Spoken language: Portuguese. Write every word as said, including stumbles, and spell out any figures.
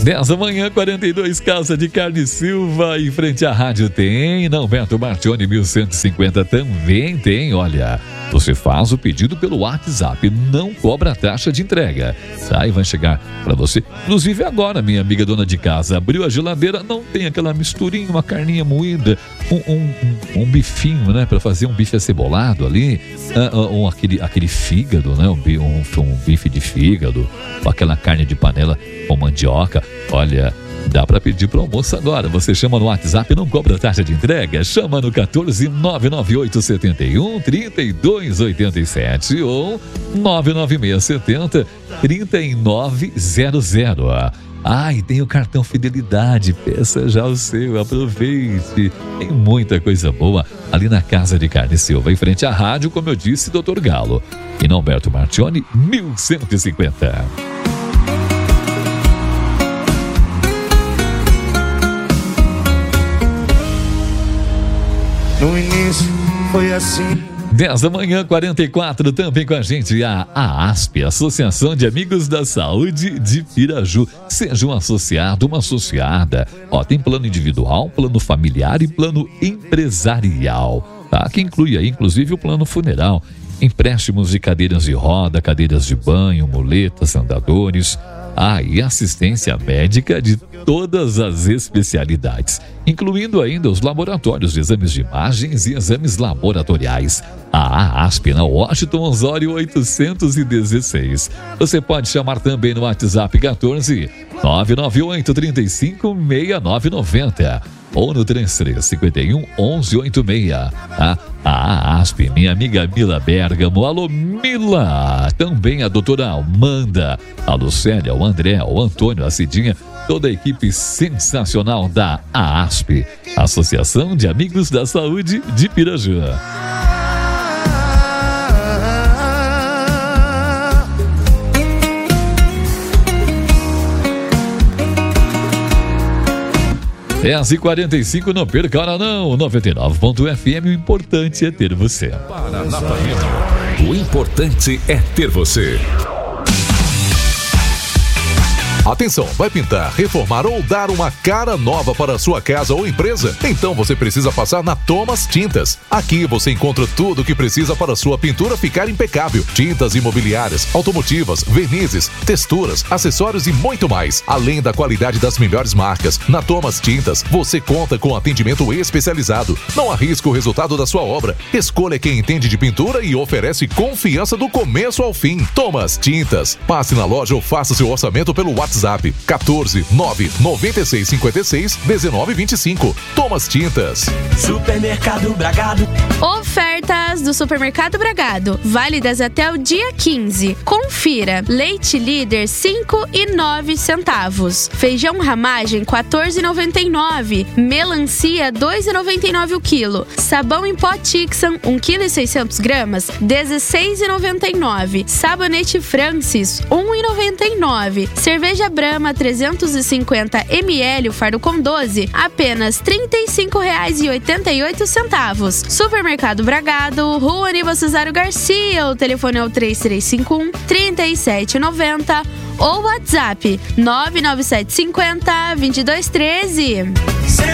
dez da manhã, quarenta e dois, Casa de Carne Silva, em frente à rádio tem, Norberto Martione mil cento e cinquenta também tem, olha, você faz o pedido pelo WhatsApp, não cobra taxa de entrega, tá? E vai chegar para você, inclusive agora, minha amiga dona de casa, abriu a geladeira, não tem aquela misturinha, uma carninha moída, um, um, um, um bifinho, né, para fazer um bife acebolado ali, uh, uh, um, aquele, aquele fígado, né, um, um, um bife de fígado, com aquela carne de panela com mandioca, olha, dá para pedir para o almoço agora. Você chama no WhatsApp, não cobra taxa de entrega. Chama no quatorze, nove nove oito sete um, três dois oito sete ou nove nove seis sete zero, três nove zero zero. Ah, e tem o cartão Fidelidade. Peça já o seu, aproveite. Tem muita coisa boa ali na Casa de Carne Silva, em frente à rádio, como eu disse, doutor Galo. E Norberto Martione, mil cento e cinquenta. No início foi assim. dez da manhã, quarenta e quatro, também com a gente a AASP, Associação de Amigos da Saúde de Piraju. Seja um associado, uma associada. Ó, tem plano individual, plano familiar e plano empresarial, tá? Que inclui aí, inclusive, o plano funeral. Empréstimos de cadeiras de roda, cadeiras de banho, muletas, andadores. Ah, e assistência médica de todas as especialidades, incluindo ainda os laboratórios de exames de imagens e exames laboratoriais. A AASP na Washington Osório oitocentos e dezesseis. Você pode chamar também no WhatsApp quatorze, nove nove oito, três cinco, seis nove nove zero ou no três três cinco um, onze oito seis. A, a AASP, minha amiga Mila Bergamo. Alô, Mila! Também a doutora Amanda, a Lucélia, o André, o Antônio, a Cidinha, toda a equipe sensacional da AASP, Associação de Amigos da Saúde de Piraju. dez e quarenta e cinco, não perca a hora não. noventa e nove ponto F M, o importante é ter você. Paranapanema, o importante é ter você. Atenção, vai pintar, reformar ou dar uma cara nova para a sua casa ou empresa? Então você precisa passar na Thomas Tintas. Aqui você encontra tudo o que precisa para a sua pintura ficar impecável. Tintas imobiliárias, automotivas, vernizes, texturas, acessórios e muito mais. Além da qualidade das melhores marcas, na Thomas Tintas você conta com atendimento especializado. Não arrisque o resultado da sua obra. Escolha quem entende de pintura e oferece confiança do começo ao fim. Thomas Tintas. Passe na loja ou faça seu orçamento pelo WhatsApp. WhatsApp quatorze, nove nove seis cinco seis, um nove dois cinco. Thomas Tintas. Supermercado Bragado. Ofertas do Supermercado Bragado, válidas até o dia quinze. Confira: leite líder cinco e nove centavos, feijão ramagem quatorze e noventa e nove, melancia dois e noventa e nove o quilo, sabão em pó Tixan um quilo e seiscentos gramas dezesseis e noventa e nove, sabonete Francis um e noventa e nove, cerveja Brahma trezentos e cinquenta mililitros, o fardo com doze, apenas trinta e cinco reais e oitenta e oito centavos. Supermercado Bragado, Rua Aníbal Cesário Garcia, o telefone é o três três cinco um, três sete nove zero ou WhatsApp nove nove sete cinco zero, dois dois um três.